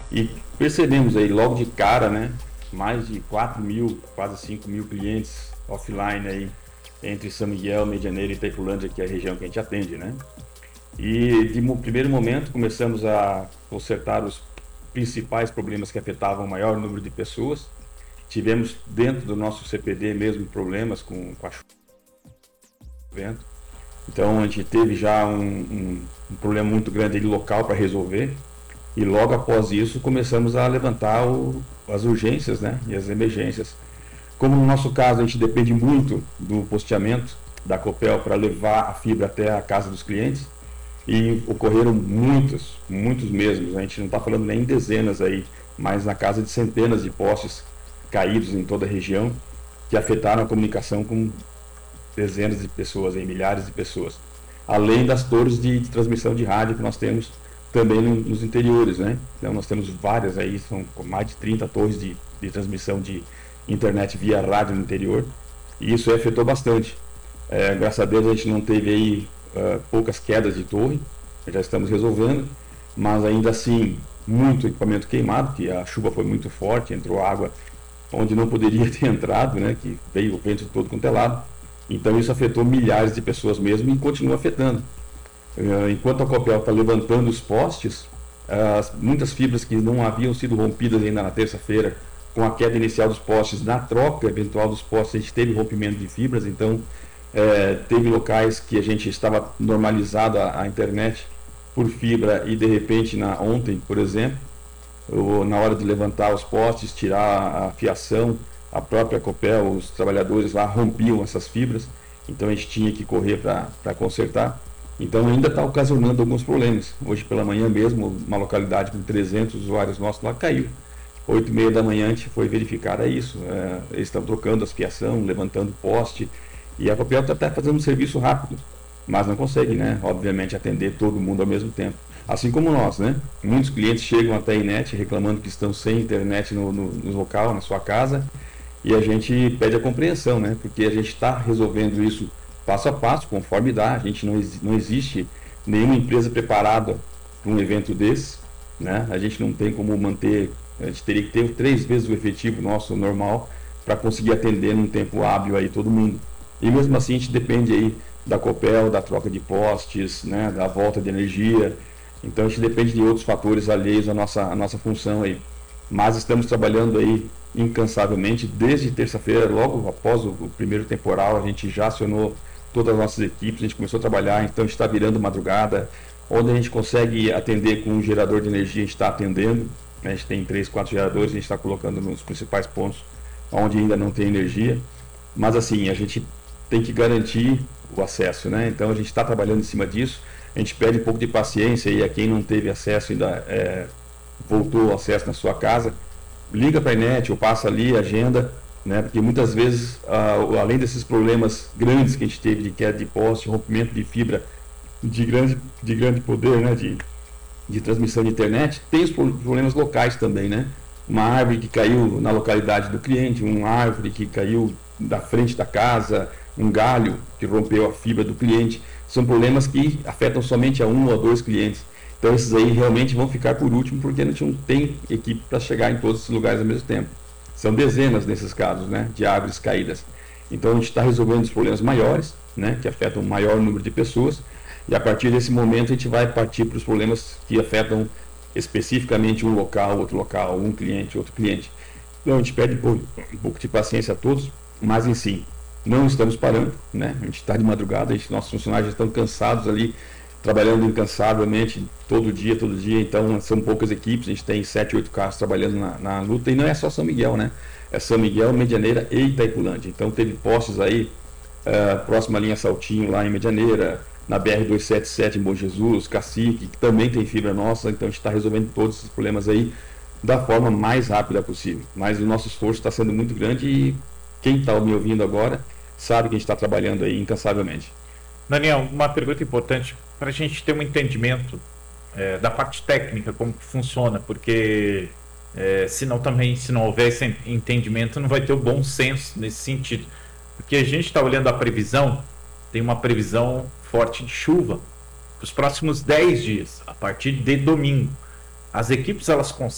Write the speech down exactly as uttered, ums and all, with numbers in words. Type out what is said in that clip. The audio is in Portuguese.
E percebemos aí logo de cara, né, mais de quatro mil, quase cinco mil clientes offline aí entre São Miguel, Medianeira e Itaipulândia, que é a região que a gente atende, né? E de mo- primeiro momento começamos a consertar os principais problemas que afetavam o maior número de pessoas. Tivemos dentro do nosso C P D mesmo problemas com, com a chuva. Então a gente teve já um, um, um problema muito grande ali local para resolver. E logo após isso começamos a levantar o, as urgências, né, e as emergências. Como no nosso caso a gente depende muito do posteamento da Copel para levar a fibra até a casa dos clientes, e ocorreram muitos, muitos mesmos. A gente não está falando nem em dezenas aí, mas na casa de centenas de postes caídos em toda a região, que afetaram a comunicação com dezenas de pessoas, aí, milhares de pessoas. Além das torres de, de transmissão de rádio que nós temos também no, nos interiores, né? Então nós temos várias aí, são mais de trinta torres de, de transmissão de internet via rádio no interior, e isso afetou bastante. É, graças a Deus a gente não teve aí uh, poucas quedas de torre, já estamos resolvendo, mas ainda assim muito equipamento queimado, que a chuva foi muito forte, entrou água onde não poderia ter entrado, né, que veio o vento de todo quanto é lado. Então isso afetou milhares de pessoas mesmo e continua afetando. Uh, enquanto a Copel está levantando os postes, uh, muitas fibras que não haviam sido rompidas ainda na terça-feira, com a queda inicial dos postes, na troca eventual dos postes, a gente teve rompimento de fibras, então é, teve locais que a gente estava normalizado a, a internet por fibra e de repente na, ontem, por exemplo, ou, na hora de levantar os postes, tirar a fiação, a própria Copel, os trabalhadores lá rompiam essas fibras, então a gente tinha que correr para consertar. Então ainda está ocasionando alguns problemas. Hoje pela manhã mesmo, uma localidade com trezentos usuários nossos lá caiu. Oito e meia da manhã a gente foi verificar, é isso. É, eles estão trocando as fiação, levantando poste, e a Copel está até fazendo um serviço rápido, mas não consegue, né, obviamente, atender todo mundo ao mesmo tempo. Assim como nós, né? Muitos clientes chegam até a Inet reclamando que estão sem internet no, no, no local, na sua casa, e a gente pede a compreensão, né? Porque a gente está resolvendo isso passo a passo, conforme dá. A gente não, não existe nenhuma empresa preparada para um evento desse, né? A gente não tem como manter, a gente teria que ter três vezes o efetivo nosso normal para conseguir atender num tempo hábil aí todo mundo. E mesmo assim a gente depende aí da Copel, da troca de postes, né? Da volta de energia. Então a gente depende de outros fatores alheios à nossa, à nossa função aí. Mas estamos trabalhando aí incansavelmente desde terça-feira, logo após o, o primeiro temporal, a gente já acionou todas as nossas equipes, a gente começou a trabalhar, então a gente está virando madrugada, onde a gente consegue atender com um gerador de energia, a gente está atendendo, né? A gente tem três, quatro geradores, a gente está colocando nos principais pontos onde ainda não tem energia, mas assim, a gente tem que garantir o acesso, né? Então a gente está trabalhando em cima disso, a gente pede um pouco de paciência e a quem não teve acesso ainda é, voltou o acesso na sua casa, liga para a Inet ou passa ali, agenda, né? Porque muitas vezes, uh, além desses problemas grandes que a gente teve de queda de poste, rompimento de fibra de grande, de grande poder, né? De, de transmissão de internet, tem os problemas locais também, né? Uma árvore que caiu na localidade do cliente, uma árvore que caiu da frente da casa, um galho que rompeu a fibra do cliente, são problemas que afetam somente a um ou a dois clientes. Então esses aí realmente vão ficar por último, porque a gente não tem equipe para chegar em todos esses lugares ao mesmo tempo. São dezenas nesses casos, né, de árvores caídas. Então a gente está resolvendo os problemas maiores, né, que afetam um maior número de pessoas, e a partir desse momento a gente vai partir para os problemas que afetam especificamente um local, outro local, um cliente, outro cliente. Então a gente pede um pouco de paciência a todos, mas em si, não estamos parando, né? A gente está de madrugada, a gente, nossos funcionários já estão cansados ali, trabalhando incansavelmente todo dia, todo dia, então são poucas equipes, a gente tem sete, oito carros trabalhando na, na luta, e não é só São Miguel, né? É São Miguel, Medianeira e Itaipulândia. Então teve postes aí, uh, próxima linha Saltinho, lá em Medianeira, na B R duzentos e setenta e sete em Bom Jesus, Cacique, que também tem fibra nossa, então a gente está resolvendo todos esses problemas aí da forma mais rápida possível. Mas o nosso esforço está sendo muito grande e quem está me ouvindo agora sabe que a gente está trabalhando aí incansavelmente. Daniel, uma pergunta importante para a gente ter um entendimento é, da parte técnica, como que funciona, porque é, senão também, se não houver esse entendimento, não vai ter o bom senso nesse sentido. Porque a gente está olhando a previsão, tem uma previsão forte de chuva para os próximos dez dias, a partir de domingo. As equipes elas conseguem